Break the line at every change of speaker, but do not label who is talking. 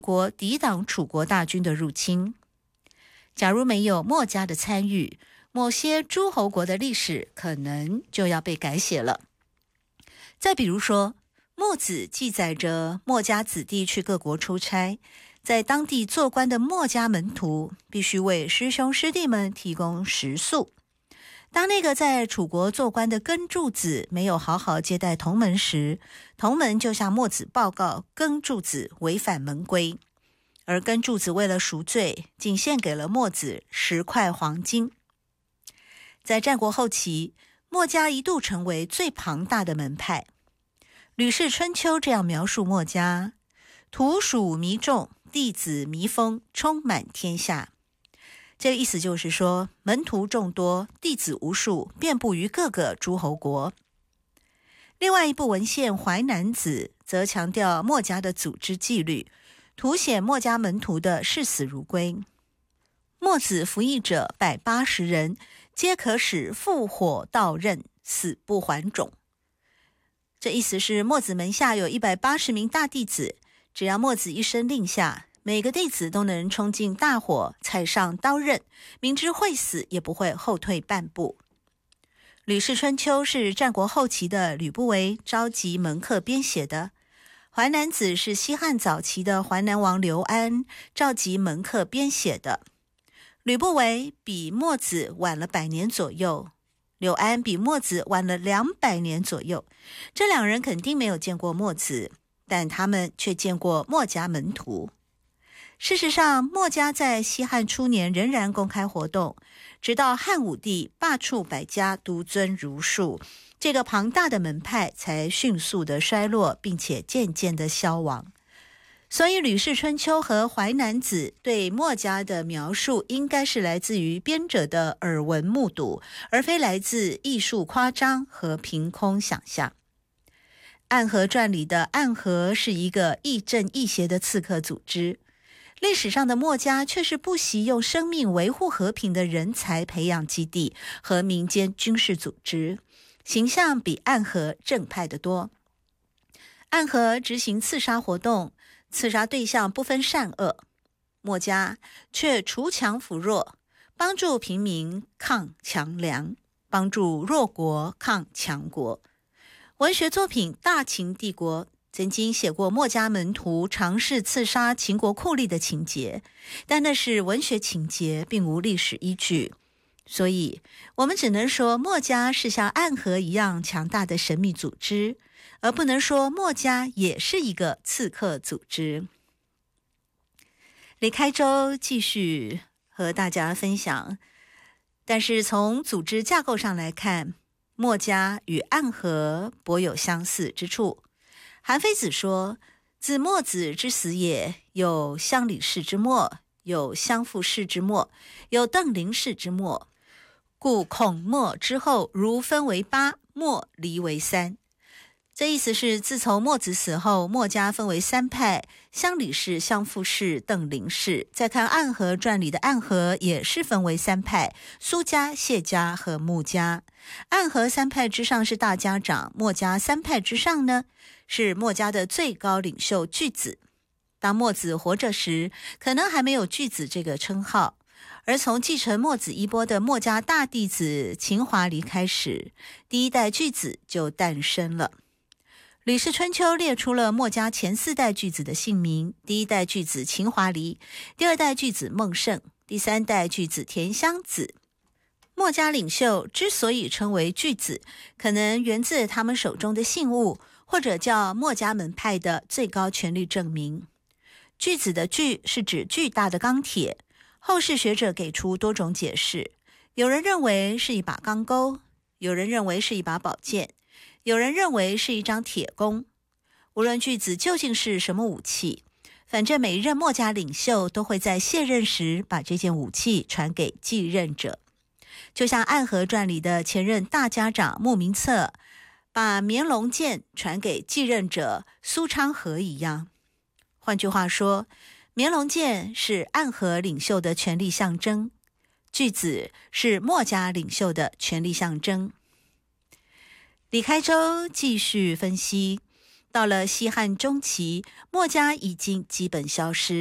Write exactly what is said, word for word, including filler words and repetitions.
国抵挡楚国大军的入侵。假如没有墨家的参与，某些诸侯国的历史可能就要被改写了。再比如说，墨子记载着墨家子弟去各国出差，在当地做官的墨家门徒必须为师兄师弟们提供食宿。当那个在楚国做官的耕柱子没有好好接待同门时，同门就向墨子报告耕柱子违反门规，而耕柱子为了赎罪，仅献给了墨子十块黄金。在战国后期，墨家一度成为最庞大的门派。《吕氏春秋》这样描述墨家：徒属弥众，弟子弥丰，充满天下。这个意思就是说，门徒众多，弟子无数，遍布于各个诸侯国。另外一部文献《淮南子》则强调墨家的组织纪律，凸显墨家门徒的视死如归。墨子服役者百八十人，皆可使复火道刃，死不还种。这意思是墨子门下有一百八十名大弟子，只要墨子一声令下，每个弟子都能冲进大火，踩上刀刃，明知会死也不会后退半步。《吕氏春秋》是战国后期的吕不韦召集门客编写的，《淮南子》是西汉早期的淮南王刘安召集门客编写的。吕不韦比墨子晚了百年左右，刘安比墨子晚了两百年左右。这两人肯定没有见过墨子，但他们却见过墨家门徒。事实上，墨家在西汉初年仍然公开活动，直到汉武帝罢黜百家，独尊儒术，这个庞大的门派才迅速的衰落，并且渐渐的消亡。所以《吕氏春秋》和《淮南子》对墨家的描述应该是来自于编者的耳闻目睹，而非来自艺术夸张和凭空想象。《暗河传》里的暗河是一个亦正亦邪的刺客组织，历史上的墨家却是不惜用生命维护和平的人才培养基地和民间军事组织，形象比暗河正派得多。暗河执行刺杀活动，刺杀对象不分善恶，墨家却锄强扶弱，帮助平民抗强梁，帮助弱国抗强国。文学作品《大秦帝国》曾经写过墨家门徒尝试刺杀秦国酷吏的情节，但那是文学情节，并无历史依据。所以我们只能说墨家是像暗河一样强大的神秘组织，而不能说墨家也是一个刺客组织。李开周继续和大家分享，但是从组织架构上来看，墨家与暗河颇有相似之处。韩非子说：自墨子之死也，有乡里氏之末，有乡父氏之末，有邓林氏之末，故孔墨之后如分为八，墨离为三。这意思是，自从墨子死后，墨家分为三派：乡里氏、乡父氏、邓林氏。再看《暗河传》里的暗河，也是分为三派：苏家、谢家和穆家。暗河三派之上是大家长，墨家三派之上呢，是墨家的最高领袖巨子。当墨子活着时，可能还没有巨子这个称号，而从继承墨子衣钵的墨家大弟子秦华离开时，第一代巨子就诞生了。《吕氏春秋》列出了墨家前四代巨子的姓名：第一代巨子秦华离，第二代巨子孟胜，第三代巨子田襄子。墨家领袖之所以称为巨子，可能源自他们手中的信物，或者叫墨家门派的最高权力证明。巨子的巨是指巨大的钢铁，后世学者给出多种解释，有人认为是一把钢钩，有人认为是一把宝剑，有人认为是一张铁弓。无论巨子究竟是什么武器，反正每一任墨家领袖都会在卸任时把这件武器传给继任者，就像《暗河传》里的前任大家长穆明策把绵龙剑传给继任者苏昌河一样。换句话说，绵龙剑是暗河领袖的权力象征，巨子是墨家领袖的权力象征。李开周继续分析， 到了西汉中期，墨家已经基本消失。